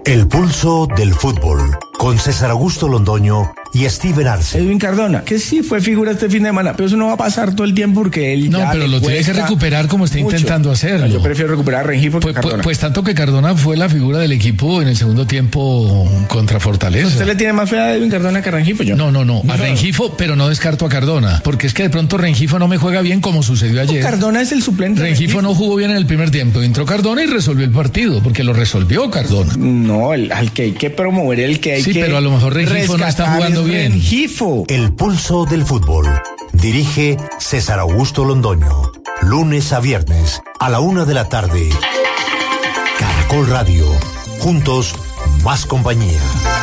El pulso del fútbol, con César Augusto Londoño y Steven Arce. Edwin Cardona, que sí fue figura este fin de semana, pero eso no va a pasar todo el tiempo porque él no, ya pero lo tiene que recuperar como está mucho. Intentando hacerlo. Yo prefiero recuperar a Rengifo que Cardona. Pues tanto que Cardona fue la figura del equipo en el segundo tiempo contra Fortaleza. ¿Usted le tiene más fe a Edwin Cardona que a Rengifo? Yo. No, a Rengifo, pero no descarto a Cardona, porque es que de pronto Rengifo no me juega bien como sucedió ayer. Cardona es el suplente. Rengifo no jugó bien en el primer tiempo, entró Cardona y resolvió el partido, porque lo resolvió Cardona. No, al que hay que promover, el que hay que... Sí, pero a lo mejor Rengifo no está jugando bien. Rengifo. El pulso del fútbol. Dirige César Augusto Londoño. Lunes a viernes a la 1:00 p.m. Caracol Radio. Juntos, más compañía.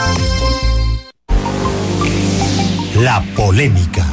La polémica.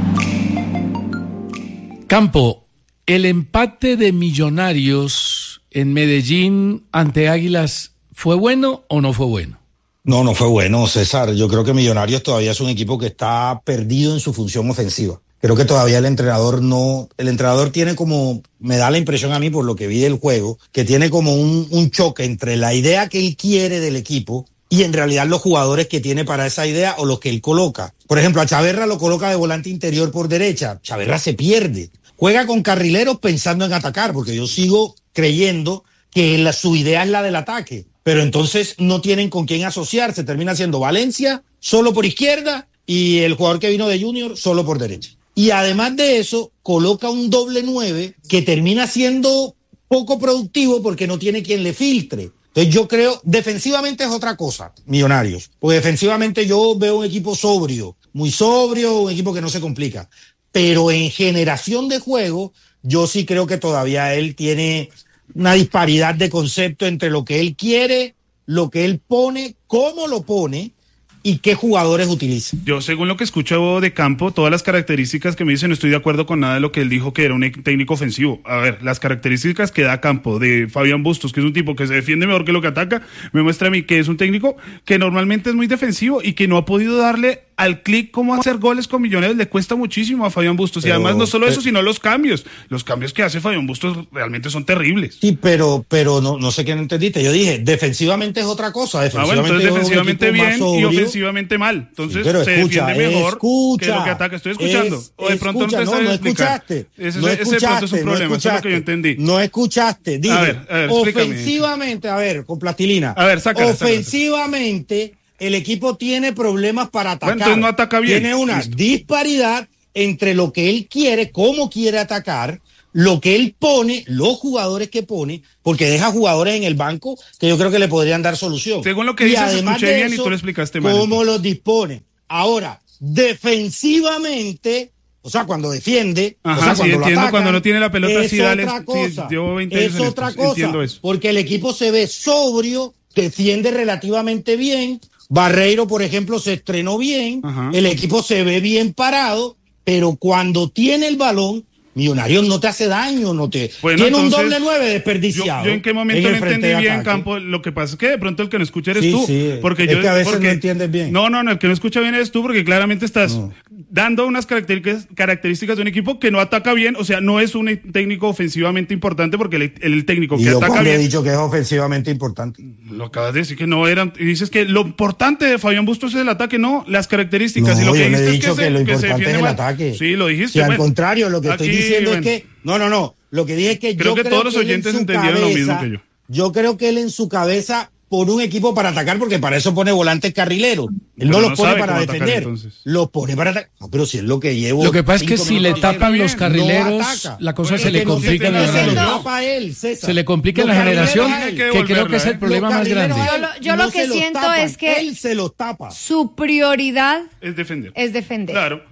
Campo, el empate de Millonarios en Medellín ante Águilas, ¿fue bueno o no fue bueno? No fue bueno, César. Yo creo que Millonarios todavía es un equipo que está perdido en su función ofensiva. Creo que todavía el entrenador tiene como, me da la impresión a mí por lo que vi del juego, que tiene como un choque entre la idea que él quiere del equipo y en realidad los jugadores que tiene para esa idea o los que él coloca. Por ejemplo, a Chaverra lo coloca de volante interior por derecha. Chaverra se pierde. Juega con carrileros pensando en atacar, porque yo sigo creyendo que su idea es la del ataque. Pero entonces no tienen con quién asociarse. Termina siendo Valencia solo por izquierda y el jugador que vino de Junior solo por derecha. Y además de eso, coloca un doble 9 que termina siendo poco productivo porque no tiene quien le filtre. Entonces yo creo, defensivamente es otra cosa, Millonarios. Porque defensivamente yo veo un equipo sobrio, muy sobrio, un equipo que no se complica. Pero en generación de juego, yo sí creo que todavía él tiene una disparidad de concepto entre lo que él quiere, lo que él pone, cómo lo pone y qué jugadores utiliza. Yo, según lo que escucho de Campo, todas las características que me dicen, no estoy de acuerdo con nada de lo que él dijo que era un técnico ofensivo. A ver, las características que da Campo de Fabián Bustos, que es un tipo que se defiende mejor que lo que ataca, me muestra a mí que es un técnico que normalmente es muy defensivo y que no ha podido darle al clic cómo hacer goles con Millonarios. Le cuesta muchísimo a Fabián Bustos. Y además no solo eso, sino los cambios. Los cambios que hace Fabián Bustos realmente son terribles. Sí, pero no sé qué no entendiste. Yo dije, defensivamente es otra cosa. Defensivamente entonces defensivamente bien y ofensivamente mal. Entonces sí, se defiende mejor que lo que ataca. Estoy escuchando. O de pronto no te sabes explicar. Ese de pronto es un problema. Eso es lo que yo entendí. No escuchaste. Dije, a ver, ofensivamente, a ver, con plastilina. A ver, sácala. Ofensivamente, el equipo tiene problemas para atacar. Bueno, entonces no ataca bien. Tiene una disparidad entre lo que él quiere, cómo quiere atacar, lo que él pone, los jugadores que pone, porque deja jugadores en el banco que yo creo que le podrían dar solución. Según lo que dices, escuché bien y tú lo explicaste mal. ¿Cómo los dispone? Ahora, defensivamente, o sea, cuando defiende, ajá, sí, entiendo, atacan, cuando no tiene la pelota, sí, dale, otra cosa. Sí, llevo 20 años es otra esto, cosa, entiendo eso. porque el equipo se ve sobrio, defiende relativamente bien. Barreiro, por ejemplo, se estrenó bien, ajá. El equipo se ve bien parado, pero cuando tiene el balón, Millonarios no te hace daño, no te tiene entonces, un doble 9 desperdiciado. Yo en qué momento no entendí bien, Campo. Lo que pasa es que de pronto el que no escucha eres tú. Sí, porque es que a veces no entiendes bien. No, el que no escucha bien eres tú, porque claramente estás dando unas características de un equipo que no ataca bien, o sea, no es un técnico ofensivamente importante, porque el técnico que ataca bien. Yo he dicho que es ofensivamente importante. Lo acabas de decir que no eran, y dices que lo importante de Fabián Bustos es el ataque, no, las características. No, y lo que yo dijiste he dicho es que lo importante es el ataque. Sí, lo dijiste. Si al contrario, lo que estoy diciendo es que no, lo que dije es que creo que todos los oyentes entendieron lo mismo que yo. Yo creo que él en su cabeza pone un equipo para atacar, porque para eso pone volantes carrileros. Él no los pone para defender, los pone para atacar. No, pero si es lo que llevo. Lo que pasa es que si le tapan los carrileros, la cosa se le complica en la generación. Se le complica en la generación, que creo que es el problema más grande. Yo lo que siento es que él se los tapa. Su prioridad es defender. Claro.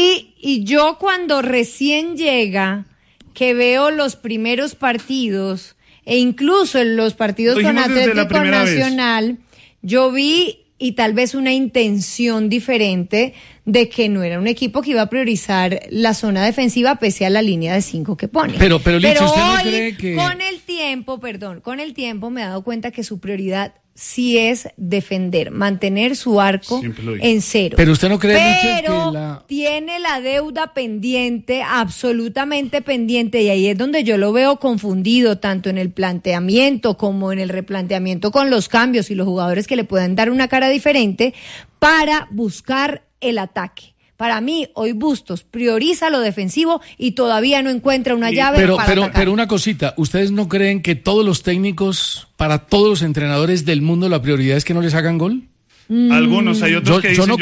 Y yo cuando recién llega, que veo los primeros partidos, e incluso en los partidos con Atlético Nacional, yo vi y tal vez una intención diferente de que no era un equipo que iba a priorizar la zona defensiva pese a la línea de 5 que pone. Pero Licha, ¿usted hoy, no cree que...? con el tiempo me he dado cuenta que su prioridad sí es defender, mantener su arco en cero. Pero usted no cree, Michel, que tiene la deuda pendiente, absolutamente pendiente, y ahí es donde yo lo veo confundido, tanto en el planteamiento como en el replanteamiento con los cambios y los jugadores que le puedan dar una cara diferente para buscar el ataque. Para mí, hoy Bustos prioriza lo defensivo y todavía no encuentra una llave para atacar. Pero una cosita, ¿ustedes no creen que todos los técnicos, para todos los entrenadores del mundo, la prioridad es que no les hagan gol? Algunos, hay otros que dicen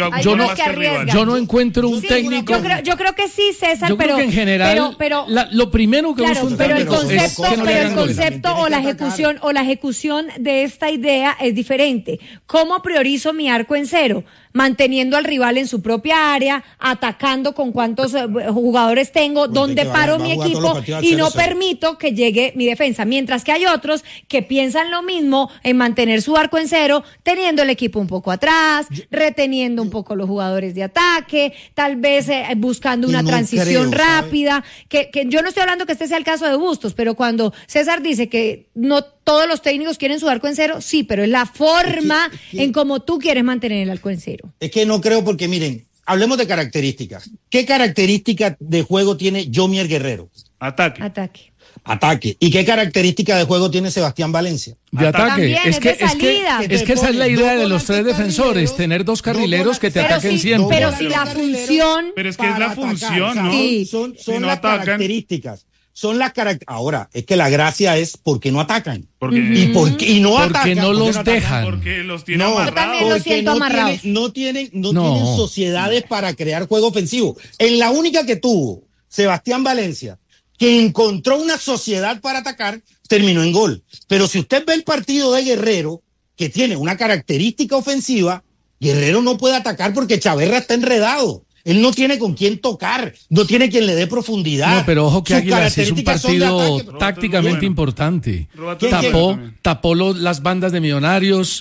yo no encuentro un técnico. Yo creo que sí, César, yo pero creo que en general lo primero que busca un técnico el concepto o la ejecución de esta idea es diferente. ¿Cómo priorizo mi arco en cero? Manteniendo al rival en su propia área, atacando con cuántos jugadores tengo, dónde paro mi equipo y no permito que llegue mi defensa. Mientras que hay otros que piensan lo mismo en mantener su arco en cero, teniendo el equipo un poco atrás, reteniendo un poco los jugadores de ataque, tal vez buscando una transición rápida. Que yo no estoy hablando que este sea el caso de Bustos, pero cuando César dice que no todos los técnicos quieren su arco en cero, sí, pero es la forma en cómo tú quieres mantener el arco en cero. Es que no creo porque, miren, hablemos de características. ¿Qué característica de juego tiene Yomier Guerrero? Ataque. ¿Y qué característica de juego tiene Sebastián Valencia? De ataque. Es que esa es la idea de los tres defensores, tener dos carrileros que te ataquen siempre. Pero si la función... Pero es que es la función, ¿no? Sí. Son las características. Ahora, es que la gracia es ¿por qué no atacan? Y no atacan. Porque no los dejan. Porque los tienen amarrados. Yo también los siento amarrados. No tienen sociedades para crear juego ofensivo. En la única que tuvo Sebastián Valencia, que encontró una sociedad para atacar, terminó en gol. Pero si usted ve el partido de Guerrero, que tiene una característica ofensiva, Guerrero no puede atacar porque Chaverra está enredado. Él no tiene con quién tocar, no tiene quien le dé profundidad. No, pero ojo que Águilas es un partido tácticamente importante. Tapó las bandas de Millonarios,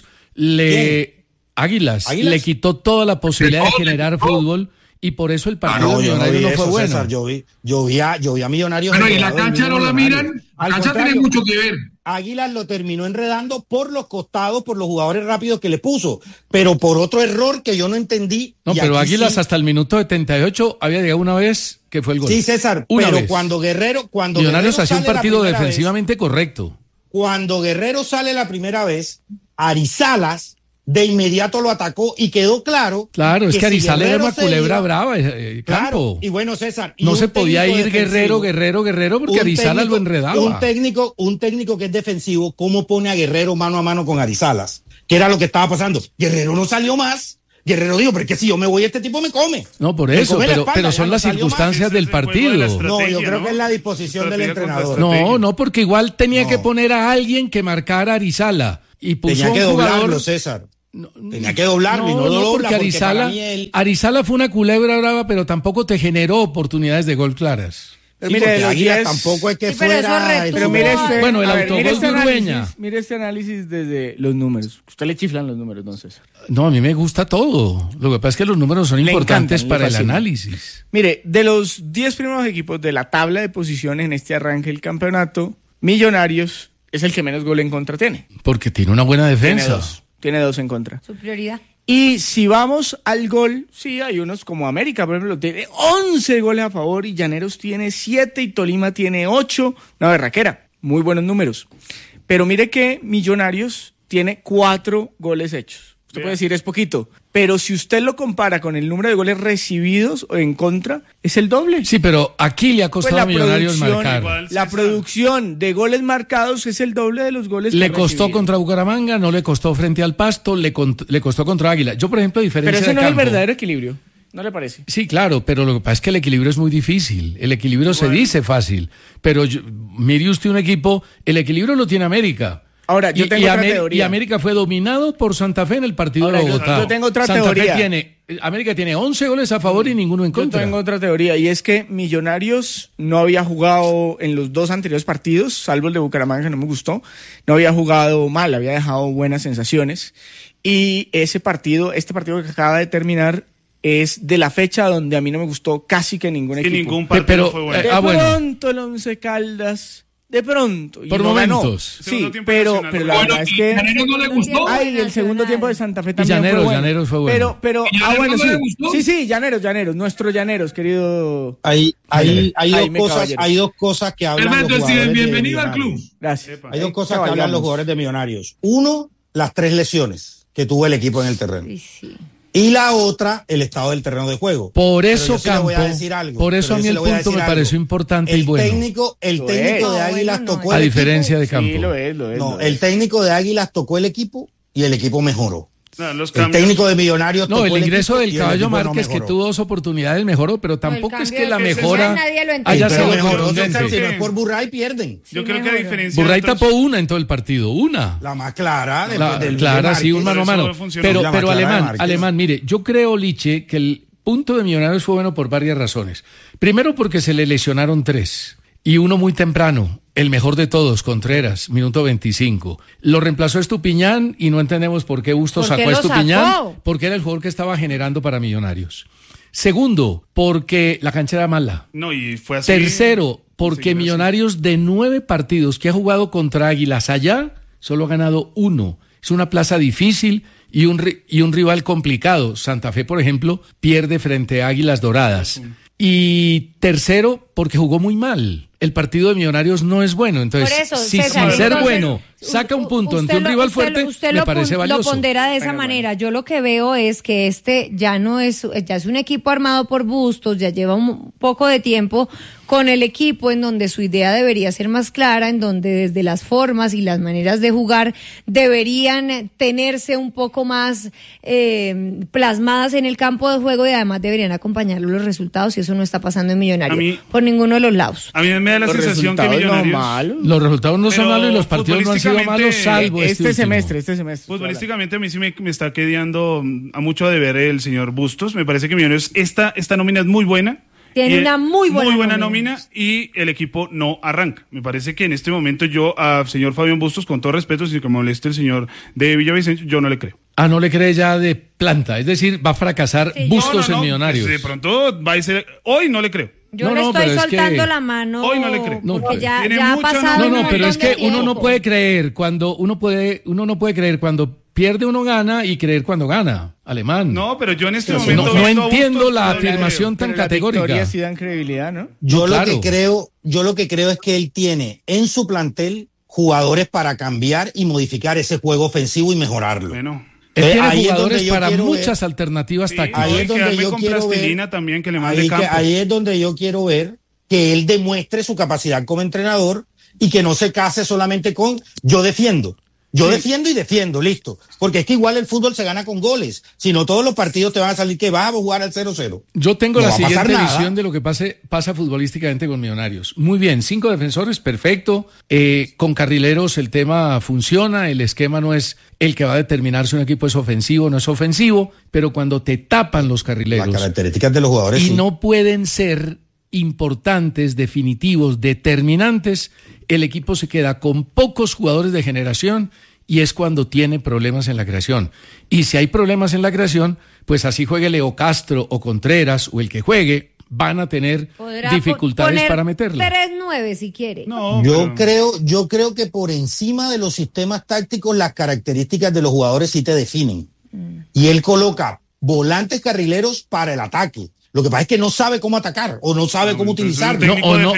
Águilas le quitó toda la posibilidad de generar fútbol y por eso el partido de Millonarios no fue bueno. César, yo vi a Millonarios. Bueno, y la cancha no la miran, la cancha tiene mucho que ver. Águilas lo terminó enredando por los costados, por los jugadores rápidos que le puso, pero por otro error que yo no entendí. No, pero Águilas hasta el minuto 78 había llegado una vez que fue el gol. Sí, César, pero cuando Millonarios hacía un partido defensivamente correcto. Cuando Guerrero sale la primera vez, Arizalas de inmediato lo atacó y quedó claro. Claro, es que Arizalas era una culebra brava, Campo. Claro, y bueno, César. No se podía ir Guerrero, porque Arizalas lo enredaba. Un técnico que es defensivo, ¿cómo pone a Guerrero mano a mano con Arizalas? ¿Qué era lo que estaba pasando? Guerrero no salió más. Guerrero dijo, pero es que si yo me voy, este tipo me come. No, por eso, pero son las circunstancias del partido. No, yo creo que es la disposición del entrenador. No, porque igual tenía que poner a alguien que marcara a Arizalas. Y puso tenía que doblarlo, César. Tenía que doblarlo y no lo dobla porque Arizalas fue una culebra brava, pero tampoco te generó oportunidades de gol claras. Pero mire, Águila tampoco es que fuera. Pero mire el autogol de Urueña. Mire este análisis desde los números. Usted le chiflan los números, entonces. No, a mí me gusta todo. Lo que pasa es que los números son importantes para el análisis. Mire, de los 10 primeros equipos de la tabla de posiciones en este arranque del campeonato, Millonarios es el que menos gol en contra tiene. Porque tiene una buena defensa. Tiene dos en contra. Su prioridad. Y si vamos al gol, sí, hay unos como América, por ejemplo, tiene 11 goles a favor y Llaneros tiene 7 y Tolima tiene 8. Una berraquera, muy buenos números. Pero mire que Millonarios tiene 4 goles hechos. Usted puede decir es poquito, pero si usted lo compara con el número de goles recibidos o en contra, es el doble. Sí, pero aquí le ha costado a Millonarios marcar. La producción de goles marcados es el doble de los goles le costó contra Bucaramanga, no le costó frente al Pasto, le costó contra Águila. Yo, por ejemplo, diferencia pero ese de no es el verdadero equilibrio. ¿No le parece? Sí, claro, pero lo que pasa es que el equilibrio es muy difícil. El equilibrio se dice fácil, pero mire usted un equipo, el equilibrio lo tiene América. Ahora, yo tengo otra teoría. Y América fue dominado por Santa Fe en el partido de Bogotá. Yo tengo otra teoría. América tiene 11 goles a favor y ninguno en contra. Yo tengo otra teoría, y es que Millonarios no había jugado en los 2 anteriores partidos, salvo el de Bucaramanga, que no me gustó. No había jugado mal, había dejado buenas sensaciones. Y este partido que acaba de terminar, es de la fecha donde a mí no me gustó casi que ningún equipo. Ningún partido fue bueno. De pronto el Once Caldas De pronto. Por momentos. Sí, pero la verdad es que... ¿Llaneros no le gustó? Ay, el segundo tiempo de Santa Fe también fue bueno. Llaneros fue bueno. Pero bueno, sí, Llaneros, nuestros Llaneros, querido... Hay dos cosas que hablan Alberto los jugadores bienvenido al club. Gracias. Hay dos cosas que hablan los jugadores de Millonarios. Uno, las 3 lesiones que tuvo el equipo en el terreno. Sí. Y la otra, el estado del terreno de juego. Por eso, Campo, por eso a mí el punto me pareció importante y bueno. El técnico de Águilas tocó el equipo. A diferencia de Campo. Sí, lo es. El técnico de Águilas tocó el equipo y el equipo mejoró. Los el técnico de Millonarios tocó el ingreso del Caballo Márquez, que tuvo 2 oportunidades, mejoró, pero tampoco es que la mejora haya sido contundente. Si no es por Burray, pierden. Yo creo que a diferencia... Burray tapó una en todo el partido, una. La más clara. Sí, un mano a mano. Pero Alemán, mire, yo creo, Liche, que el punto de Millonarios fue bueno por varias razones. Primero, porque se le lesionaron 3. Y uno muy temprano, el mejor de todos, Contreras, minuto 25. Lo reemplazó Estupiñán y no entendemos por qué Bustos sacó a Estupiñán, porque era el jugador que estaba generando para Millonarios. Segundo, porque la cancha era mala. No, y fue así. Tercero, porque Millonarios de 9 partidos que ha jugado contra Águilas allá, solo ha ganado 1. Es una plaza difícil y un rival complicado. Santa Fe, por ejemplo, pierde frente a Águilas Doradas. Y tercero, porque jugó muy mal. El partido de Millonarios no es bueno. Entonces, eso, sin César, ser bueno, saca un punto ante un rival fuerte, me parece valioso. Lo pondera de esa manera. Yo lo que veo es que ya es un equipo armado por Bustos, ya lleva un poco de tiempo con el equipo, en donde su idea debería ser más clara, en donde desde las formas y las maneras de jugar deberían tenerse un poco más plasmadas en el campo de juego, y además deberían acompañarlo los resultados, y eso no está pasando en Millonarios por ninguno de los lados. A mí me da la sensación que Millonarios... Los resultados no son malos y los partidos no han sido malos, salvo este semestre. Futbolísticamente a mí sí me está quedando a mucho de ver el señor Bustos. Me parece que Millonarios, esta nómina es muy buena. Tiene una muy buena nómina y el equipo no arranca. Me parece que en este momento yo al señor Fabián Bustos, con todo respeto, si que moleste el señor de Villavicencio, yo no le creo. No le cree ya de planta, es decir, va a fracasar Bustos en Millonarios. Pues de pronto va a ser, hoy no le creo. Yo le estoy soltando la mano. Hoy no le creo. Porque ya ha pasado. Pero es que uno no puede creer cuando cuando pierde uno gana y creer cuando gana, Alemán. No, pero yo en este momento no entiendo la afirmación tan categórica. La sí dan credibilidad, ¿no? Yo lo que creo es que él tiene en su plantel jugadores para cambiar y modificar ese juego ofensivo y mejorarlo. Bueno. Él tiene jugadores para muchas alternativas tácticas. Ahí es donde yo quiero ver también que le mande campo. Ahí es donde yo quiero ver que él demuestre su capacidad como entrenador y que no se case solamente con yo defiendo. Defiendo y defiendo, listo. Porque es que igual el fútbol se gana con goles. Si no, todos los partidos te van a salir que vas a jugar al 0-0. Yo tengo la siguiente visión de lo que pasa futbolísticamente con Millonarios. Muy bien, 5 defensores, perfecto. Con carrileros el tema funciona, el esquema no es el que va a determinar si un equipo es ofensivo o no es ofensivo, pero cuando te tapan los carrileros... Las características de los jugadores, y no pueden ser importantes, definitivos, determinantes, el equipo se queda con pocos jugadores de generación y es cuando tiene problemas en la creación. Y si hay problemas en la creación, pues así juegue Leo Castro o Contreras o el que juegue, van a tener dificultades para meterla. 3-9 si quiere. No, yo creo que por encima de los sistemas tácticos, las características de los jugadores sí te definen. Y él coloca volantes carrileros para el ataque. Lo que pasa es que no sabe cómo atacar o no sabe cómo utilizarlo.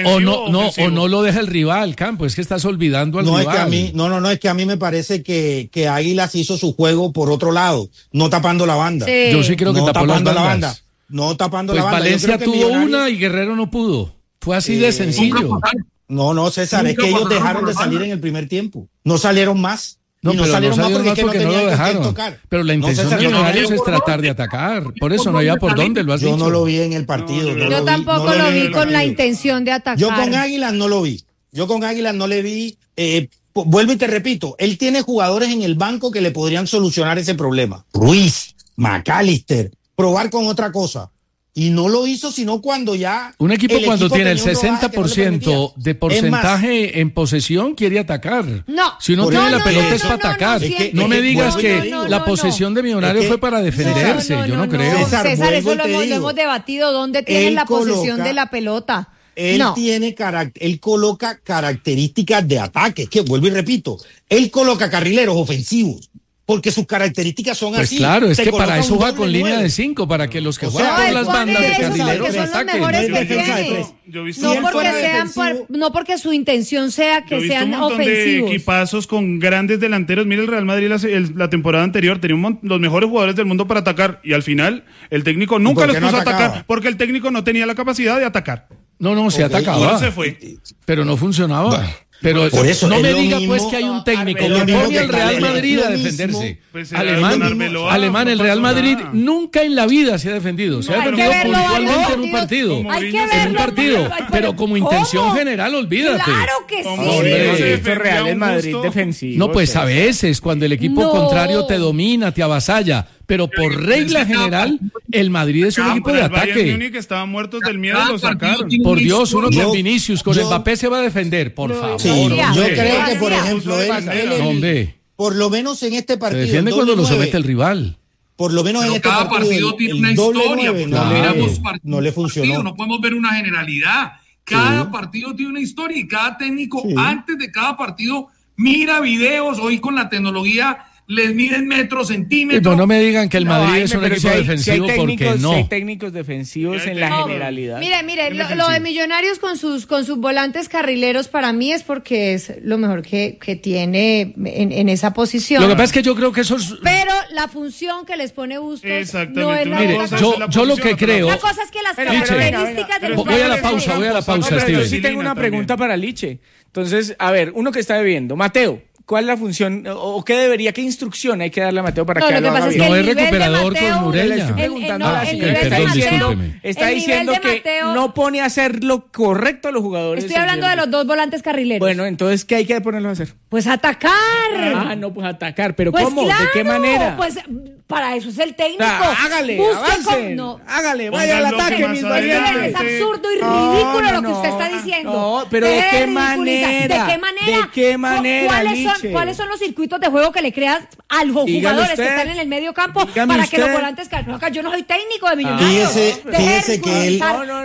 O no lo deja el rival, Campo. Es que estás olvidando al rival. Es que a mí me parece que Águilas hizo su juego por otro lado, no tapando la banda. Sí. Yo sí creo que tapó las bandas. No tapando la banda. Valencia tuvo una y Guerrero no pudo. Fue así de sencillo. No, César, es que ellos dejaron de salir en el primer tiempo. No salieron más. No salieron más porque no lo dejaron. Pero la intención de Millonarios es tratar de atacar. Por eso no había por dónde, lo has dicho. Yo no lo vi en el partido. Yo tampoco lo vi con la intención de atacar. Yo con Águilas no lo vi. No le vi. Vuelvo y te repito, él tiene jugadores en el banco que le podrían solucionar ese problema. Ruiz, McAllister, probar con otra cosa. Y no lo hizo sino cuando ya... Un equipo cuando tiene el 60% de porcentaje en posesión quiere atacar. No. Si uno tiene la pelota es para atacar. No me digas que la posesión de Millonarios fue para defenderse. Yo no creo. César, eso lo hemos debatido. ¿Dónde tienen la posesión de la pelota? él coloca características de ataque. Es que vuelvo y repito, él coloca carrileros ofensivos. Porque sus características son pues así. Claro, es que para eso va con línea de 5, para que los que juegan por las bandas de carrileros ataquen. No porque su intención sea que sean ofensivos. Un montón de equipazos con grandes delanteros. Mira, el Real Madrid la temporada anterior tenía los mejores jugadores del mundo para atacar y al final el técnico nunca los puso a atacar porque el técnico no tenía la capacidad de atacar. No, se atacaba. Se fue. Pero no funcionaba. Bueno. Pero por eso, no me diga pues que hay un técnico que pone al Real Madrid a defenderse. Pues Alemán, el Real Madrid nunca en la vida se ha defendido. Se ha defendido puntualmente en un partido. En un partido. Pero como intención general, olvídate. Claro que sí. Hombre, Real es Madrid defensivo. No, pues a veces cuando el equipo contrario te domina, te avasalla. Pero por regla general, el Madrid es un equipo de ataque. El Múnich estaban muertos del miedo y lo sacaron. Por Dios, uno con Vinicius, con Mbappé se va a defender, por favor. Sí, yo creo que, por ejemplo, él por lo menos en este partido. Se defiende cuando lo somete el rival. Por lo menos en este cada partido tiene una historia. No le funcionó. No podemos ver una generalidad. Cada partido tiene una historia y cada técnico antes de cada partido mira videos. Hoy con la tecnología les miden metros, centímetros. No me digan que el Madrid es un equipo defensivo, porque no. Hay técnicos defensivos en la generalidad. Mire, lo de Millonarios con sus volantes carrileros para mí es porque es lo mejor que tiene en esa posición. Lo que pasa es que yo creo que eso es... Pero la función que les pone Bustos no es la mire, yo lo que creo... La cosa es que las características del voy a la pausa, Steven. Yo sí tengo una pregunta para Liche. Entonces, a ver, uno que está bebiendo, Mateo. ¿Cuál es la función o qué instrucción hay que darle a Mateo para que lo haga bien? No es recuperador con Ureña. Está diciendo que no pone a hacer lo correcto a los jugadores. Estoy hablando de los dos volantes carrileros. Bueno, entonces, ¿qué hay que ponerlos a hacer? Pues atacar. Pues atacar. ¿Pero pues cómo? Claro, ¿de qué manera? Pues para eso es el técnico. Hágale, hágale, vaya al ataque, mis valientes. Es absurdo y ridículo lo que usted está diciendo. No, pero ¿de qué manera? ¿De qué manera? ¿Cuáles son los circuitos de juego que le creas a los jugadores que están en el medio campo para que los volantes... Yo no soy técnico de Millonarios. Fíjese que él...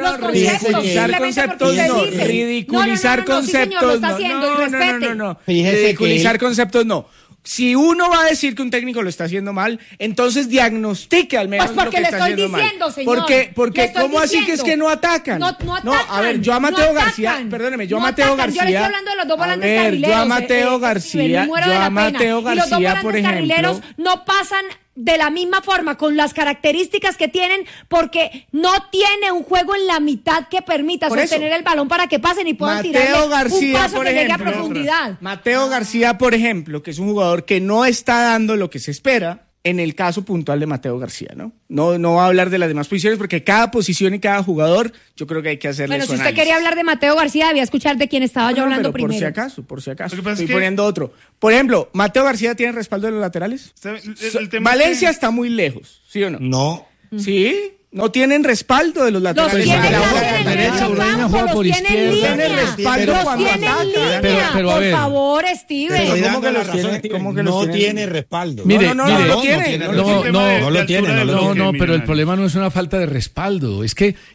Ridiculizar conceptos no. Ridiculizar conceptos no. Si uno va a decir que un técnico lo está haciendo mal, entonces diagnostique al menos pues lo que está haciendo mal. Porque ¿cómo así que es que no atacan? No atacan. No, a ver, yo a Mateo García, perdóneme, yo a Mateo García. Yo le estoy hablando de los dos volantes carrileros. Yo a Mateo García, por ejemplo, carrileros no pasan de la misma forma, con las características que tienen, porque no tiene un juego en la mitad que permita sostener el balón para que pasen y puedan tirarle un paso que llegue a profundidad. Mateo García, por ejemplo, que es un jugador que no está dando lo que se espera, en el caso puntual de Mateo García, ¿no? No va a hablar de las demás posiciones, porque cada posición y cada jugador, yo creo que hay que hacerle su análisis. Usted quería hablar de Mateo García, debía escuchar de quién estaba yo hablando primero. Por si acaso. Estoy poniendo otro. Por ejemplo, ¿Mateo García tiene respaldo de los laterales? Valencia está muy lejos, ¿sí o no? No. ¿Sí? No tienen respaldo de los laterales. Los derecha, Ureña juega por izquierda. Tienen respaldo cuando atacan. Pero a ver. Por favor, Steven. ¿Cómo que no tiene respaldo? Mire, no lo tiene. No, pero el problema no es una falta de respaldo. Es que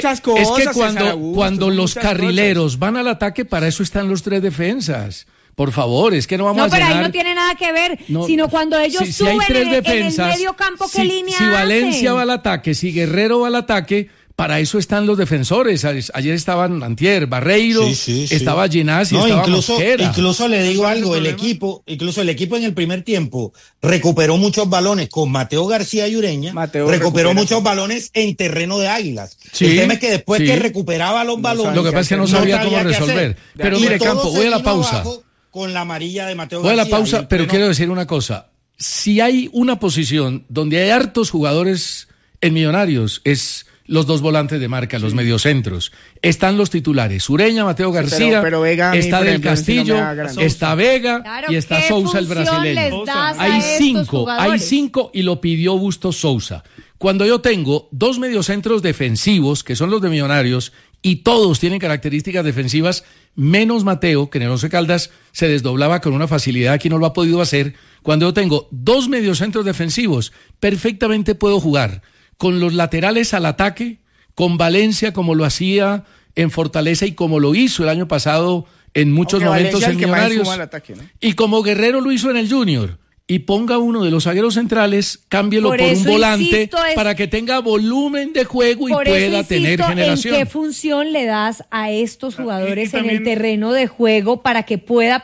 cuando los carrileros van al ataque, para eso están los tres defensas. Por favor, es que no vamos a llenar... No, pero ahí no tiene nada que ver, sino cuando ellos suben en el medio campo, ¿qué línea hacen? Si Valencia va al ataque, si Guerrero va al ataque, para eso están los defensores. Ayer estaban Antier, Barreiro, estaba Ginás y estaba Mosquera. Incluso le digo algo, el equipo en el primer tiempo recuperó muchos balones con Mateo García y Ureña, recuperó muchos balones en terreno de Águilas. El tema es que después que recuperaba los balones... Lo que pasa es que no sabía cómo resolver. Pero mire, Campo, voy a la pausa. Con la amarilla de Mateo García. Voy a la pausa, pero quiero decir una cosa. Si hay una posición donde hay hartos jugadores en Millonarios, es los dos volantes de marca, los mediocentros. Están los titulares. Ureña, Mateo García, pero Vega, está Del Castillo, está Vega y está Sousa, el brasileño. Hay cinco y lo pidió Bustos Sousa. Cuando yo tengo dos mediocentros defensivos, que son los de Millonarios, y todos tienen características defensivas, menos Mateo, que en el Once Caldas se desdoblaba con una facilidad, aquí no lo ha podido hacer. Cuando yo tengo dos mediocentros defensivos, perfectamente puedo jugar con los laterales al ataque, con Valencia como lo hacía en Fortaleza y como lo hizo el año pasado en muchos momentos en Millonarios, ataque, ¿no? Y como Guerrero lo hizo en el Junior. Y ponga uno de los zagueros centrales, cámbielo por un volante para que tenga volumen de juego y pueda tener generación. ¿En qué función le das a estos jugadores en el terreno de juego para que pueda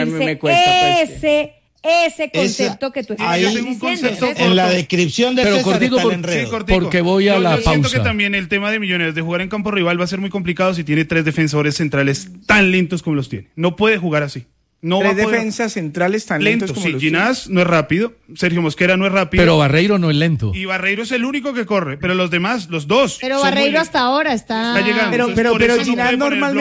permitirse ese concepto que tú estás diciendo? En la descripción de César está el enredo. Porque voy a la pausa. Yo siento que también el tema de Millonarios de jugar en campo rival va a ser muy complicado si tiene 3 defensores centrales tan lentos como los tiene. No puede jugar así. No 3 defensas centrales tan lentos como los Ginás no es rápido, Sergio Mosquera no es rápido. Pero Barreiro no es lento. Y Barreiro es el único que corre, pero los demás, los dos. Pero Barreiro hasta ahora está llegando. Pero Ginás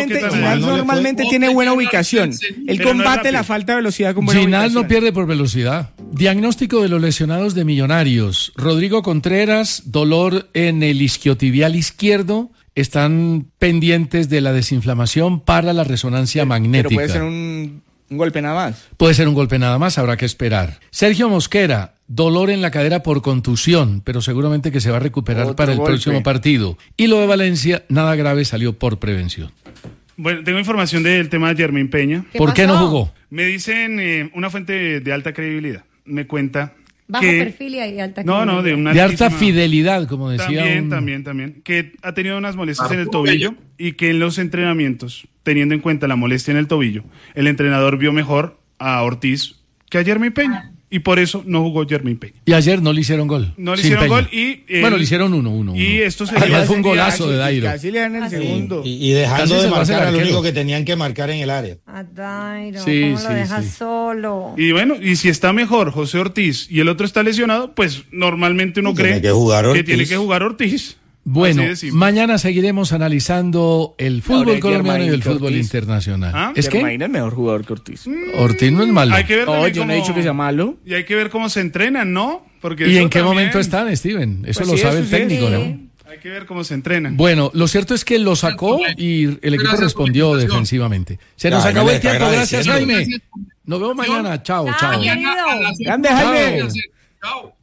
normalmente tiene buena ubicación. Él combate la falta de velocidad con buena ubicación. Ginás no pierde por velocidad. Diagnóstico de los lesionados de Millonarios. Rodrigo Contreras, dolor en el isquiotibial izquierdo. Están pendientes de la desinflamación para la resonancia magnética. Pero puede ser un golpe nada más. Puede ser un golpe nada más, habrá que esperar. Sergio Mosquera, dolor en la cadera por contusión, pero seguramente que se va a recuperar para el próximo partido. Y lo de Valencia, nada grave, salió por prevención. Bueno, tengo información del tema de Jermaine Peña. ¿Por qué no jugó? Me dicen una fuente de alta credibilidad. Me cuenta bajo perfil y alta credibilidad. No, de una de alta fidelidad, como decía. También. Que ha tenido unas molestias en el tobillo y que en los entrenamientos, teniendo en cuenta la molestia en el tobillo, el entrenador vio mejor a Ortiz que a Jermaine Peña. Y por eso no jugó Jermaine Peña. Y ayer no le hicieron gol. No le hicieron gol y... bueno, le hicieron 1-1. Y esto sería... fue un golazo de Dairo. Casi le dan el segundo. Y dejando de marcar al único que tenían que marcar en el área. A Dairo, ¿cómo lo dejas solo? Y bueno, y si está mejor José Ortiz y el otro está lesionado, pues normalmente uno cree que tiene que jugar Ortiz. Bueno, mañana seguiremos analizando el fútbol colombiano y el fútbol internacional. ¿Es que Germain es mejor jugador que Ortiz? Ortiz no es malo. Hay que ver yo no he dicho que sea malo. Y hay que ver cómo se entrenan, ¿no? Porque ¿y en qué momento están, Steven? Eso lo sabe el técnico, ¿no? Hay que ver cómo se entrenan. Bueno, lo cierto es que lo sacó y el equipo respondió defensivamente. Se nos acabó el tiempo. Gracias, Jaime. Nos vemos mañana. Chao. Grande, Jaime. Chao.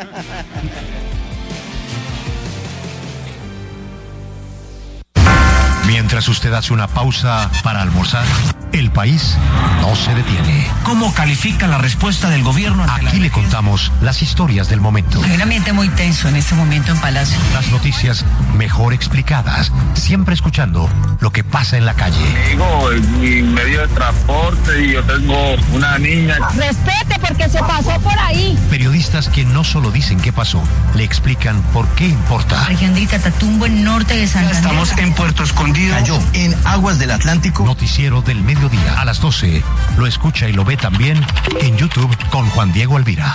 Mientras usted hace una pausa para almorzar, el país no se detiene. ¿Cómo califica la respuesta del gobierno? Aquí le contamos las historias del momento. Hay un ambiente muy tenso en este momento en Palacio. Las noticias mejor explicadas, siempre escuchando lo que pasa en la calle. Digo, mi medio de transporte y yo tengo una niña. Respete porque se pasó por ahí. Periodistas que no solo dicen qué pasó, le explican por qué importa. Región de Catatumbo, en norte de San Andrés. Estamos en Puerto Escondido. Cayó en aguas del Atlántico. Noticiero del mediodía a las 12. Lo escucha y lo ve también en YouTube con Juan Diego Alvira.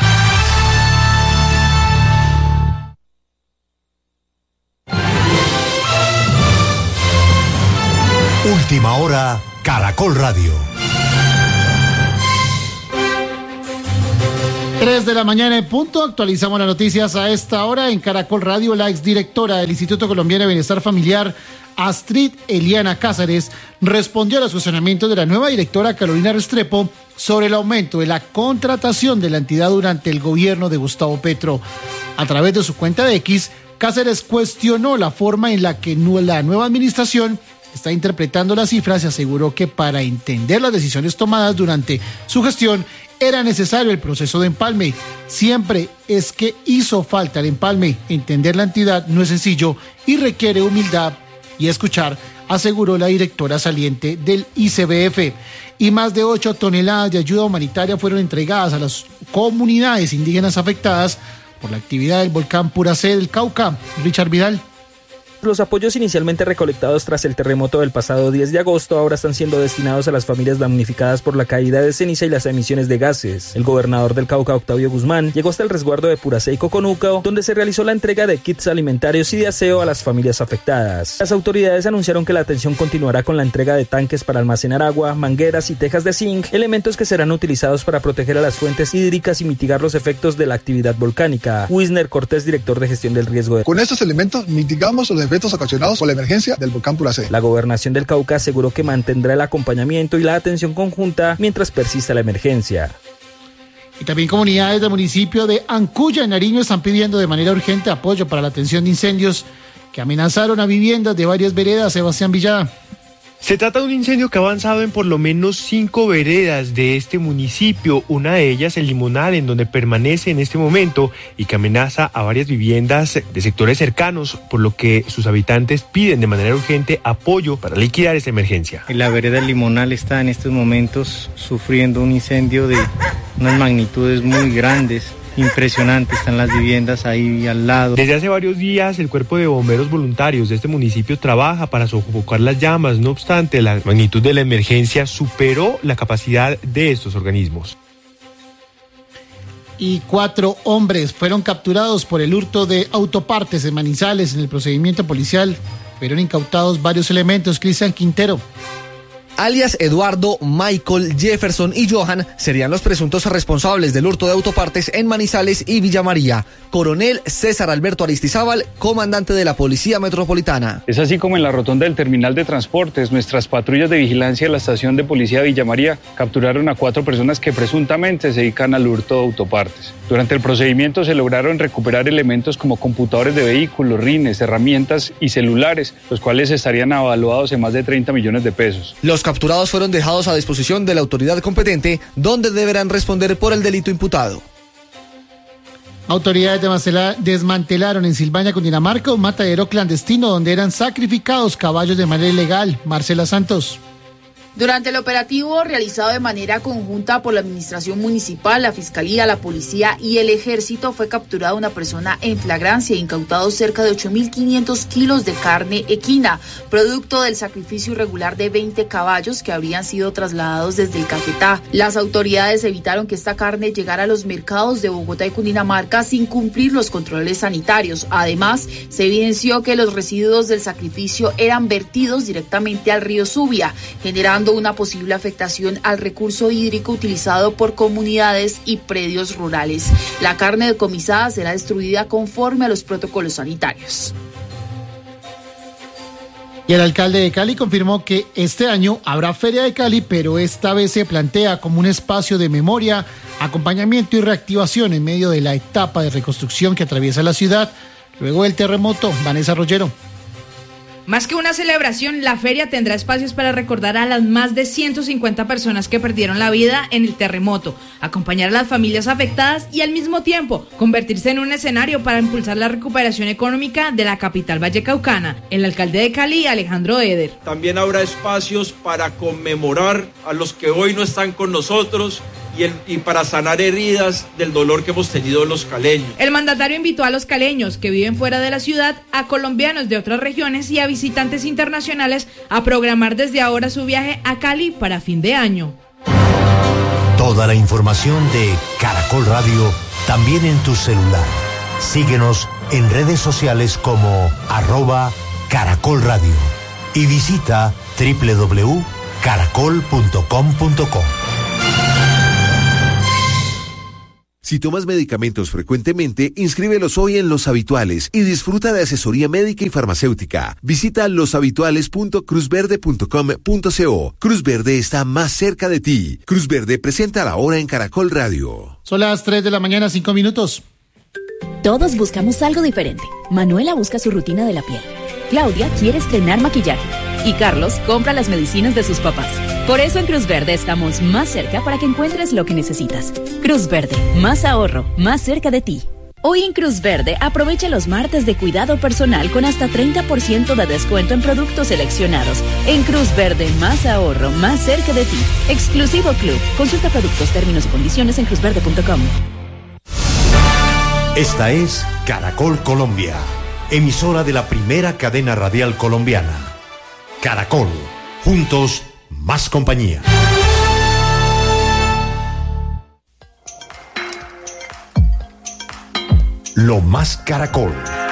Última hora, Caracol Radio. 3 de la mañana en punto, actualizamos las noticias a esta hora en Caracol Radio. La exdirectora del Instituto Colombiano de Bienestar Familiar, Astrid Eliana Cáceres, respondió a los cuestionamientos de la nueva directora Carolina Restrepo sobre el aumento de la contratación de la entidad durante el gobierno de Gustavo Petro. A través de su cuenta de X, Cáceres cuestionó la forma en la que la nueva administración está interpretando las cifras y aseguró que para entender las decisiones tomadas durante su gestión era necesario el proceso de empalme. Siempre es que hizo falta el empalme. Entender la entidad no es sencillo y requiere humildad y escuchar, aseguró la directora saliente del ICBF. Y más de 8 toneladas de ayuda humanitaria fueron entregadas a las comunidades indígenas afectadas por la actividad del volcán Puracé del Cauca. Richard Vidal. Los apoyos inicialmente recolectados tras el terremoto del pasado 10 de agosto ahora están siendo destinados a las familias damnificadas por la caída de ceniza y las emisiones de gases. El gobernador del Cauca, Octavio Guzmán, llegó hasta el resguardo de Puracé y Coconúcao, donde se realizó la entrega de kits alimentarios y de aseo a las familias afectadas. Las autoridades anunciaron que la atención continuará con la entrega de tanques para almacenar agua, mangueras y tejas de zinc, elementos que serán utilizados para proteger a las fuentes hídricas y mitigar los efectos de la actividad volcánica. Wisner Cortés, director de gestión del riesgo. Con estos elementos mitigamos los efectos ocasionados por la emergencia del volcán Puracé. La gobernación del Cauca aseguró que mantendrá el acompañamiento y la atención conjunta mientras persista la emergencia. Y también comunidades del municipio de Ancuya, en Nariño, están pidiendo de manera urgente apoyo para la atención de incendios que amenazaron a viviendas de varias veredas. Sebastián Villada. Se trata de un incendio que ha avanzado en por lo menos 5 veredas de este municipio, una de ellas el Limonal, en donde permanece en este momento y que amenaza a varias viviendas de sectores cercanos, por lo que sus habitantes piden de manera urgente apoyo para liquidar esta emergencia. La vereda del Limonal está en estos momentos sufriendo un incendio de unas magnitudes muy grandes. Impresionante, están las viviendas ahí al lado. Desde hace varios días el cuerpo de bomberos voluntarios de este municipio trabaja para sofocar las llamas. No obstante, la magnitud de la emergencia superó la capacidad de estos organismos. Y 4 hombres fueron capturados por el hurto de autopartes en Manizales. En el procedimiento policial fueron incautados varios elementos. Cristian Quintero. Alias Eduardo, Michael, Jefferson y Johan serían los presuntos responsables del hurto de autopartes en Manizales y Villa María. Coronel César Alberto Aristizábal, comandante de la Policía Metropolitana. Es así como en la rotonda del terminal de transportes, nuestras patrullas de vigilancia de la estación de policía de Villa María capturaron a 4 personas que presuntamente se dedican al hurto de autopartes. Durante el procedimiento se lograron recuperar elementos como computadores de vehículos, rines, herramientas y celulares, los cuales estarían evaluados en más de 30 millones de pesos. Los capturados fueron dejados a disposición de la autoridad competente, donde deberán responder por el delito imputado. Autoridades desmantelaron en Silvaña, Cundinamarca, un matadero clandestino donde eran sacrificados caballos de manera ilegal. Marcela Santos. Durante el operativo realizado de manera conjunta por la Administración Municipal, la Fiscalía, la Policía y el Ejército, fue capturada una persona en flagrancia e incautados cerca de 8.500 kilos de carne equina, producto del sacrificio irregular de 20 caballos que habrían sido trasladados desde el Caquetá. Las autoridades evitaron que esta carne llegara a los mercados de Bogotá y Cundinamarca sin cumplir los controles sanitarios. Además, se evidenció que los residuos del sacrificio eran vertidos directamente al río Subia, generando una posible afectación al recurso hídrico utilizado por comunidades y predios rurales. La carne decomisada será destruida conforme a los protocolos sanitarios. Y el alcalde de Cali confirmó que este año habrá Feria de Cali, pero esta vez se plantea como un espacio de memoria, acompañamiento y reactivación en medio de la etapa de reconstrucción que atraviesa la ciudad luego del terremoto. Vanessa Rollero. Más que una celebración, la feria tendrá espacios para recordar a las más de 150 personas que perdieron la vida en el terremoto, acompañar a las familias afectadas y al mismo tiempo convertirse en un escenario para impulsar la recuperación económica de la capital vallecaucana. El alcalde de Cali, Alejandro Eder. También habrá espacios para conmemorar a los que hoy no están con nosotros y para sanar heridas del dolor que hemos tenido los caleños. El mandatario invitó a los caleños que viven fuera de la ciudad, a colombianos de otras regiones y a visitantes internacionales a programar desde ahora su viaje a Cali para fin de año. Toda la información de Caracol Radio también en tu celular. Síguenos en redes sociales como @Caracol Radio y visita www.caracol.com.co. Si tomas medicamentos frecuentemente, inscríbelos hoy en Los Habituales y disfruta de asesoría médica y farmacéutica. Visita loshabituales.cruzverde.com.co. Cruz Verde está más cerca de ti. Cruz Verde presenta la hora en Caracol Radio. Son las 3 de la mañana, 5 minutos. Todos buscamos algo diferente. Manuela busca su rutina de la piel. Claudia quiere estrenar maquillaje. Y Carlos compra las medicinas de sus papás. Por eso en Cruz Verde estamos más cerca para que encuentres lo que necesitas. Cruz Verde, más ahorro, más cerca de ti. Hoy en Cruz Verde aprovecha los martes de cuidado personal con hasta 30% de descuento en productos seleccionados. En Cruz Verde, más ahorro, más cerca de ti. Exclusivo Club. Consulta productos, términos y condiciones en cruzverde.com. Esta es Caracol Colombia, emisora de la primera cadena radial colombiana. Caracol, juntos, más compañía. Lo más Caracol.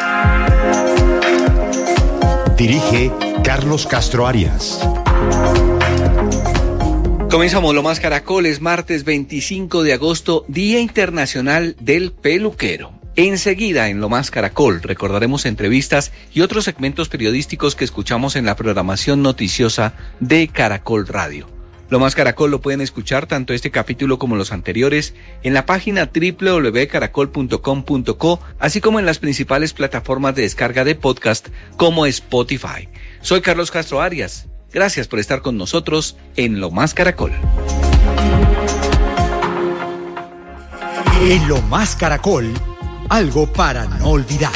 Dirige Carlos Castro Arias. Comenzamos Lo Más Caracol, es martes 25 de agosto, Día Internacional del Peluquero. Enseguida en Lo Más Caracol recordaremos entrevistas y otros segmentos periodísticos que escuchamos en la programación noticiosa de Caracol Radio. Lo Más Caracol lo pueden escuchar tanto este capítulo como los anteriores en la página www.caracol.com.co, así como en las principales plataformas de descarga de podcast como Spotify. Soy Carlos Castro Arias. Gracias por estar con nosotros en Lo Más Caracol. En Lo Más Caracol, algo para no olvidar.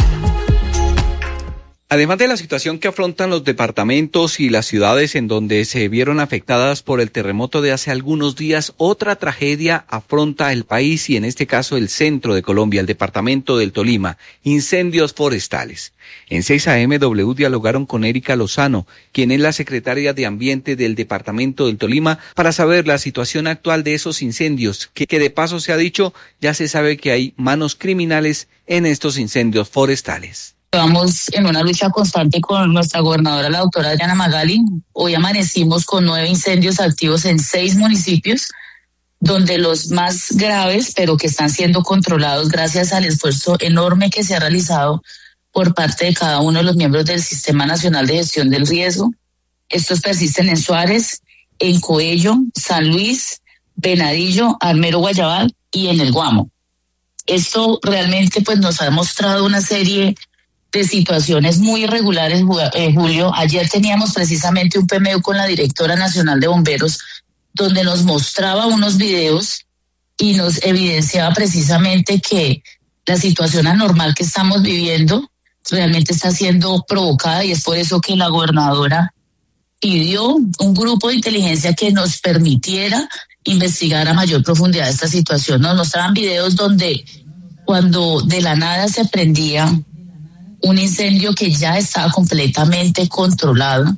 Además de la situación que afrontan los departamentos y las ciudades en donde se vieron afectadas por el terremoto de hace algunos días, otra tragedia afronta el país y en este caso el centro de Colombia, el departamento del Tolima, incendios forestales. En 6 AM W dialogaron con Erika Lozano, quien es la secretaria de Ambiente del departamento del Tolima, para saber la situación actual de esos incendios, que de paso se ha dicho, ya se sabe que hay manos criminales en estos incendios forestales. Vamos en una lucha constante con nuestra gobernadora, la doctora Diana Magali. Hoy amanecimos con 9 incendios activos en 6 municipios, donde los más graves, pero que están siendo controlados gracias al esfuerzo enorme que se ha realizado por parte de cada uno de los miembros del Sistema Nacional de Gestión del Riesgo. Estos persisten en Suárez, en Coello, San Luis, Venadillo, Armero, Guayabal y en el Guamo. Esto realmente pues nos ha mostrado una serie de situaciones muy irregulares, Julio. Ayer teníamos precisamente un PMU con la directora nacional de bomberos, donde nos mostraba unos videos y nos evidenciaba precisamente que la situación anormal que estamos viviendo realmente está siendo provocada, y es por eso que la gobernadora pidió un grupo de inteligencia que nos permitiera investigar a mayor profundidad esta situación. Nos mostraban videos donde cuando de la nada se prendía un incendio que ya estaba completamente controlado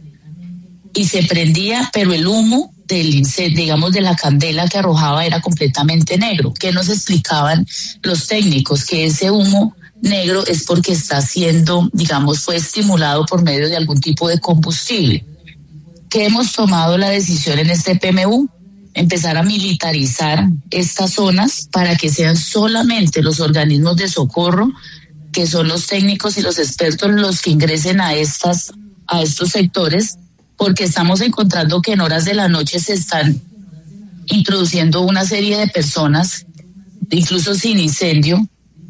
y se prendía, pero el humo del incendio, digamos, de la candela que arrojaba era completamente negro. ¿Qué nos explicaban los técnicos? Que ese humo negro es porque está siendo, digamos, fue estimulado por medio de algún tipo de combustible. ¿Qué hemos tomado la decisión en este PMU? Empezar a militarizar estas zonas para que sean solamente los organismos de socorro, que son los técnicos y los expertos, los que ingresen a estos sectores, porque estamos encontrando que en horas de la noche se están introduciendo una serie de personas, incluso sin incendio,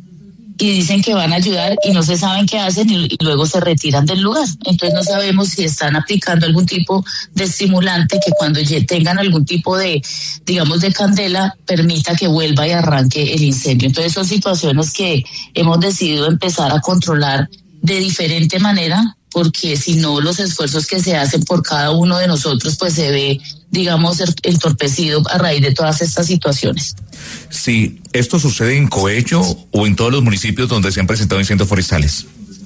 y dicen que van a ayudar y no se saben qué hacen y luego se retiran del lugar. Entonces no sabemos si están aplicando algún tipo de estimulante que cuando tengan algún tipo de, digamos, de candela, permita que vuelva y arranque el incendio. Entonces son situaciones que hemos decidido empezar a controlar de diferente manera, porque si no, los esfuerzos que se hacen por cada uno de nosotros pues se ve, digamos, entorpecido a raíz de todas estas situaciones. Sí, ¿esto sucede en Coello o en todos los municipios donde se han presentado incendios forestales?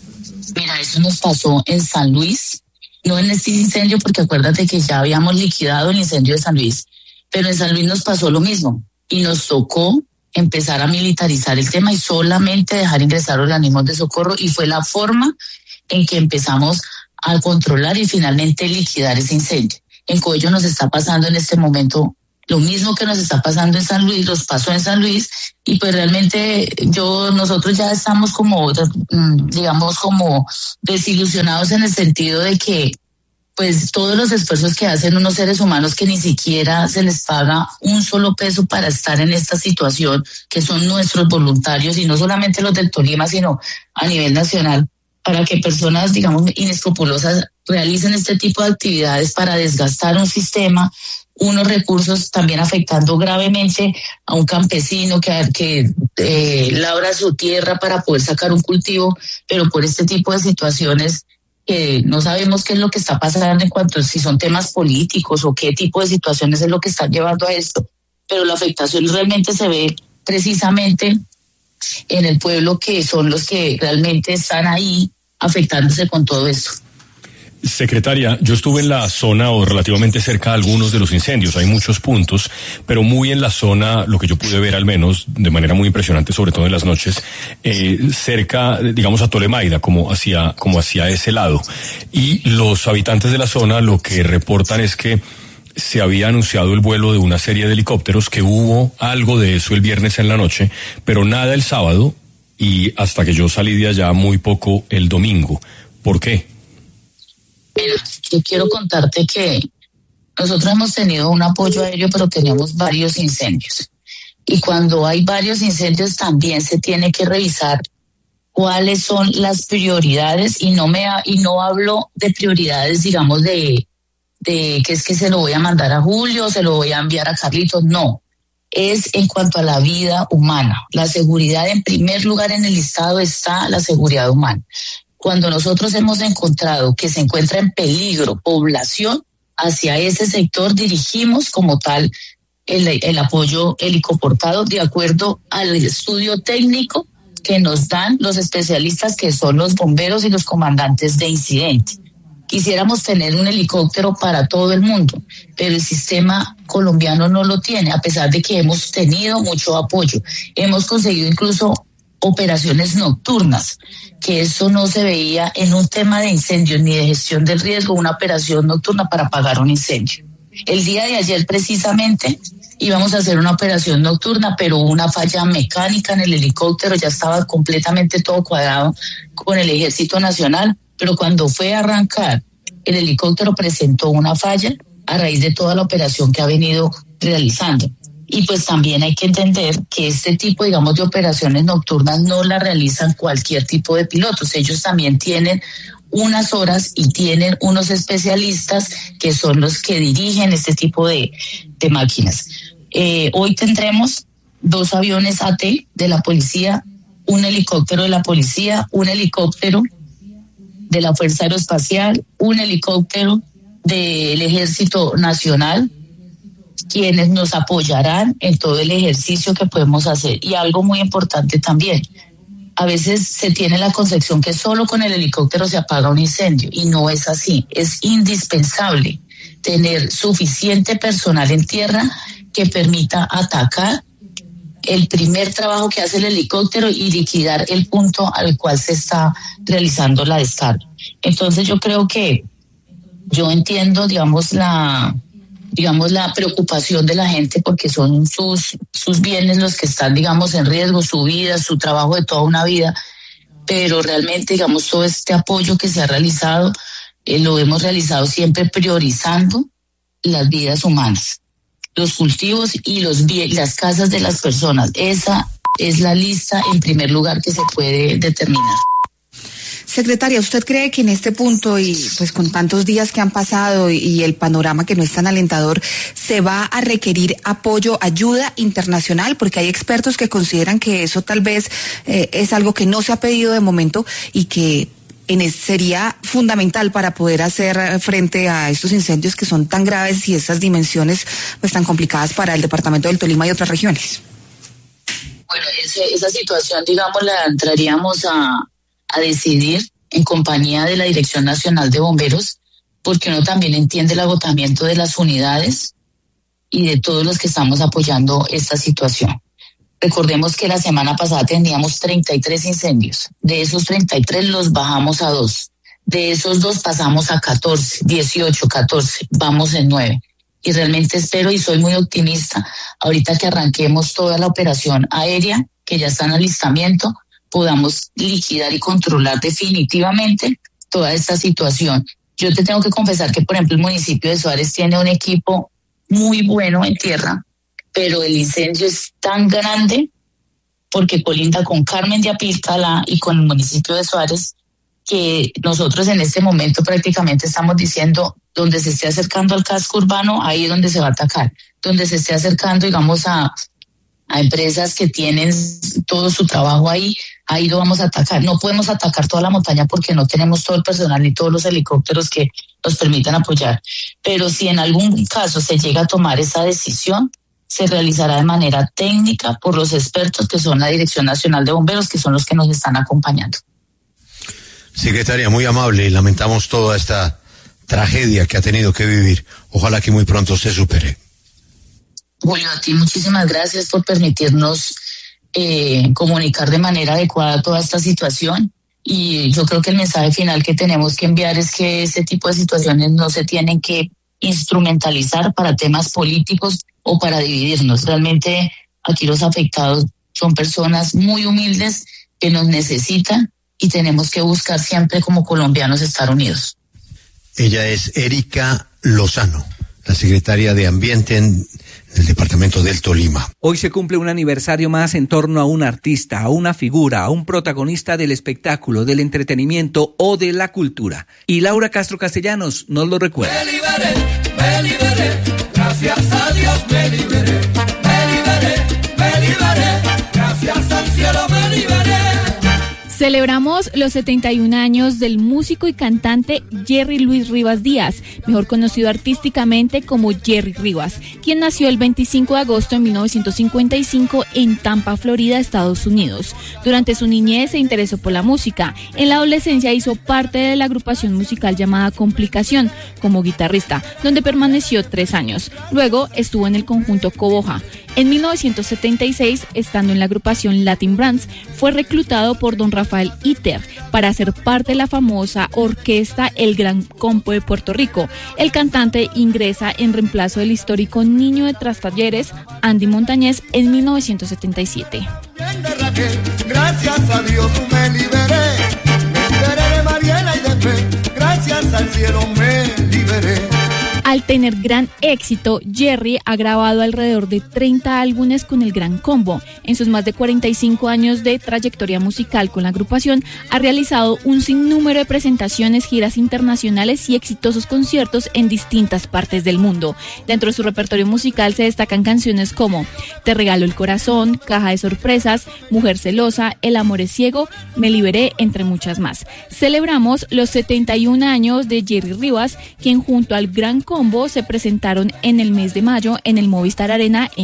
Mira, eso nos pasó en San Luis, no en este incendio, porque acuérdate que ya habíamos liquidado el incendio de San Luis, pero en San Luis nos pasó lo mismo y nos tocó empezar a militarizar el tema y solamente dejar ingresar organismos de socorro, y fue la forma en que empezamos a controlar y finalmente liquidar ese incendio. En Coello nos está pasando en este momento lo mismo que nos está pasando en San Luis, los pasó en San Luis, y pues realmente nosotros ya estamos como, digamos, como desilusionados en el sentido de que pues todos los esfuerzos que hacen unos seres humanos que ni siquiera se les paga un solo peso para estar en esta situación, que son nuestros voluntarios, y no solamente los del Tolima, sino a nivel nacional, para que personas, digamos, inescrupulosas realicen este tipo de actividades para desgastar un sistema, unos recursos, también afectando gravemente a un campesino que labra su tierra para poder sacar un cultivo, pero por este tipo de situaciones que no sabemos qué es lo que está pasando en cuanto a si son temas políticos o qué tipo de situaciones es lo que están llevando a esto, pero la afectación realmente se ve precisamente en el pueblo, que son los que realmente están ahí afectándose con todo esto. Secretaria, yo estuve en la zona o relativamente cerca de algunos de los incendios, hay muchos puntos, pero muy en la zona, lo que yo pude ver al menos, de manera muy impresionante, sobre todo en las noches, cerca, digamos, a Tolemaida, como hacia ese lado. Y los habitantes de la zona lo que reportan es que se había anunciado el vuelo de una serie de helicópteros, que hubo algo de eso el viernes en la noche, pero nada el sábado, y hasta que yo salí de allá muy poco el domingo. ¿Por qué? Mira, yo quiero contarte que nosotros hemos tenido un apoyo aéreo, pero tenemos varios incendios. Y cuando hay varios incendios también se tiene que revisar cuáles son las prioridades, y no hablo de prioridades, digamos, de que es que se lo voy a mandar a Julio, se lo voy a enviar a Carlitos, no. Es en cuanto a la vida humana. La seguridad, en primer lugar en el listado está la seguridad humana. Cuando nosotros hemos encontrado que se encuentra en peligro población, hacia ese sector dirigimos como tal el apoyo helicoportado de acuerdo al estudio técnico que nos dan los especialistas, que son los bomberos y los comandantes de incidente. Quisiéramos tener un helicóptero para todo el mundo, pero el sistema colombiano no lo tiene, a pesar de que hemos tenido mucho apoyo. Hemos conseguido incluso operaciones nocturnas, que eso no se veía en un tema de incendios ni de gestión del riesgo, una operación nocturna para apagar un incendio. El día de ayer precisamente íbamos a hacer una operación nocturna, pero hubo una falla mecánica en el helicóptero, ya estaba completamente todo cuadrado con el Ejército Nacional, pero cuando fue a arrancar, el helicóptero presentó una falla a raíz de toda la operación que ha venido realizando. Y pues también hay que entender que este tipo, digamos, de operaciones nocturnas no la realizan cualquier tipo de pilotos. Ellos también tienen unas horas y tienen unos especialistas que son los que dirigen este tipo de máquinas. Hoy tendremos 2 aviones AT de la policía, un helicóptero de la policía, un helicóptero de la Fuerza Aeroespacial, un helicóptero del Ejército Nacional, quienes nos apoyarán en todo el ejercicio que podemos hacer. Y algo muy importante también, a veces se tiene la concepción que solo con el helicóptero se apaga un incendio, y no es así. Es indispensable tener suficiente personal en tierra que permita atacar el primer trabajo que hace el helicóptero y liquidar el punto al cual se está realizando la descarga. Entonces yo creo que yo entiendo, digamos, la preocupación de la gente, porque son sus bienes los que están, digamos, en riesgo, su vida, su trabajo de toda una vida, pero realmente, digamos, todo este apoyo que se ha realizado, lo hemos realizado siempre priorizando las vidas humanas, los cultivos y las casas de las personas. Esa es la lista en primer lugar que se puede determinar. Secretaria, ¿usted cree que en este punto, y pues con tantos días que han pasado y el panorama que no es tan alentador, se va a requerir apoyo, ayuda internacional? Porque hay expertos que consideran que eso tal vez es algo que no se ha pedido de momento y que sería fundamental para poder hacer frente a estos incendios que son tan graves y estas dimensiones pues tan complicadas para el departamento del Tolima y otras regiones. Bueno, esa situación, digamos, la entraríamos a decidir en compañía de la Dirección Nacional de Bomberos, porque uno también entiende el agotamiento de las unidades y de todos los que estamos apoyando esta situación. Recordemos que la semana pasada teníamos 33 incendios. De esos 33 los bajamos a 2. De esos 2 pasamos a 14, 18, 14. Vamos en 9. Y realmente espero y soy muy optimista, ahorita que arranquemos toda la operación aérea, que ya está en alistamiento, podamos liquidar y controlar definitivamente toda esta situación. Yo te tengo que confesar que, por ejemplo, el municipio de Suárez tiene un equipo muy bueno en tierra, pero el incendio es tan grande porque colinda con Carmen de Apilcalá y con el municipio de Suárez, que nosotros en este momento prácticamente estamos diciendo, donde se esté acercando al casco urbano, ahí es donde se va a atacar. Donde se esté acercando, digamos, a empresas que tienen todo su trabajo ahí lo vamos a atacar. No podemos atacar toda la montaña porque no tenemos todo el personal ni todos los helicópteros que nos permitan apoyar. Pero si en algún caso se llega a tomar esa decisión, se realizará de manera técnica por los expertos que son la Dirección Nacional de Bomberos, que son los que nos están acompañando. Secretaria, muy amable, lamentamos toda esta tragedia que ha tenido que vivir. Ojalá que muy pronto se supere. Julio, a ti muchísimas gracias por permitirnos comunicar de manera adecuada toda esta situación, y yo creo que el mensaje final que tenemos que enviar es que este tipo de situaciones no se tienen que instrumentalizar para temas políticos o para dividirnos. Realmente aquí los afectados son personas muy humildes que nos necesitan y tenemos que buscar siempre como colombianos estar unidos. Ella es Erika Lozano, la secretaria de Ambiente en el departamento del Tolima. Hoy se cumple un aniversario más en torno a un artista, a una figura, a un protagonista del espectáculo, del entretenimiento o de la cultura. Y Laura Castro Castellanos nos lo recuerda. Me liberé, gracias a Dios me liberé, gracias al cielo me liberé. Celebramos los 71 años del músico y cantante Jerry Luis Rivas Díaz, mejor conocido artísticamente como Jerry Rivas, quien nació el 25 de agosto de 1955 en Tampa, Florida, Estados Unidos. Durante su niñez se interesó por la música. En la adolescencia hizo parte de la agrupación musical llamada Complicación como guitarrista, donde permaneció 3 años. Luego estuvo en el conjunto Coboja. En 1976, estando en la agrupación Latin Brands, fue reclutado por don Rafael Iter para ser parte de la famosa orquesta El Gran Combo de Puerto Rico. El cantante ingresa en reemplazo del histórico niño de Trastalleres, Andy Montañez, en 1977. Gracias a Dios me liberé de Mariela y de Fe, gracias al cielo me liberé. Al tener gran éxito, Jerry ha grabado alrededor de 30 álbumes con el Gran Combo. En sus más de 45 años de trayectoria musical con la agrupación, ha realizado un sinnúmero de presentaciones, giras internacionales y exitosos conciertos en distintas partes del mundo. Dentro de su repertorio musical se destacan canciones como Te regalo el corazón, Caja de sorpresas, Mujer celosa, El amor es ciego, Me liberé, entre muchas más. Celebramos los 71 años de Jerry Rivas, quien junto al Gran Combo se presentaron en el mes de mayo en el Movistar Arena en